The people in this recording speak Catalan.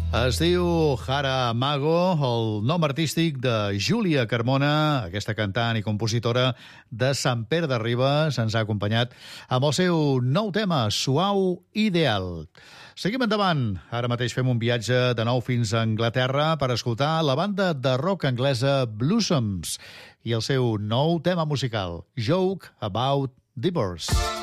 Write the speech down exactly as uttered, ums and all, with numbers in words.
Es diu Jara Mago, el nom artístic de Júlia Carmona, aquesta cantant i compositora de Sant Pere de Ribes, ens ha acompanyat amb el seu nou tema, Suau Ideal. Seguim endavant. Ara mateix fem un viatge de nou fins a Anglaterra per escoltar la banda de rock anglesa Blossoms i el seu nou tema musical, Joke About Divorce.